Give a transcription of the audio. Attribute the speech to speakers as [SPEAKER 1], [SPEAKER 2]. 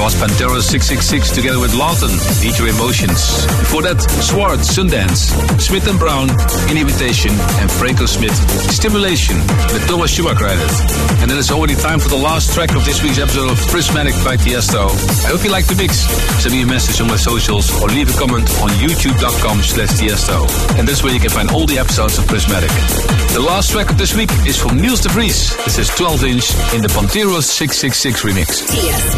[SPEAKER 1] was Pantera 666 together with Lawton, Need Your Emotions. Before that, Swart, Sundance, Smith & Brown, Inhibition, and Franco Smith, Stimulation, with Thomas Schumacher added. And then it's already time for the last track of this week's episode of Prismatic by Tiesto. I hope you like the mix. Send me a message on my socials or leave a comment on youtube.com/Tiesto. And that's where you can find all the episodes of Prismatic. The last track of this week is from Niels de Vries. This is 12 inch in the Pantera 666 remix.
[SPEAKER 2] Tiesto.